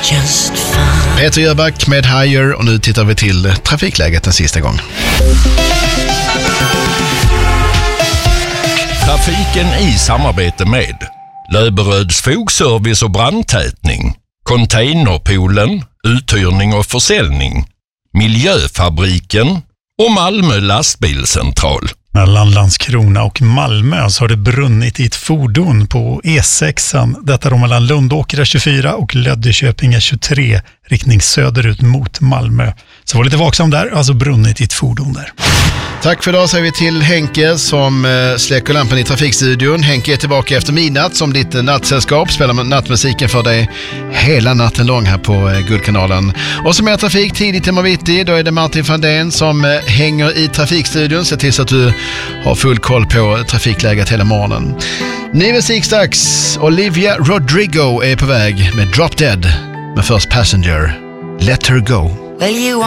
just fine. Peter Jöback med Higher, och nu tittar vi till trafikläget en sista gång. Trafiken i samarbete med Löberöds fogservice och brandtätning, Containerpoolen, uthyrning och försäljning, Miljöfabriken och Malmö lastbilscentral. Mellan Landskrona och Malmö så har det brunnit i ett fordon på E6. Detta då mellan Lundåkra 24 och Löddeköpinge 23, riktning söderut mot Malmö. Så var lite vaksam där, alltså brunnit i ett fordon där. Tack för idag, säger vi till Henke som släcker lampan i trafikstudion. Henke är tillbaka efter midnatt som ditt nattsällskap, spelar med nattmusiken för dig hela natten lång här på Guldkanalen. Och som är trafik tidigt i morgon, då är det Martin van Den som hänger i trafikstudion. Se till så att du har full koll på trafikläget hela morgonen. Ny musikdags. Olivia Rodrigo är på väg med Drop Dead, med först Passenger, Let Her Go. Well, you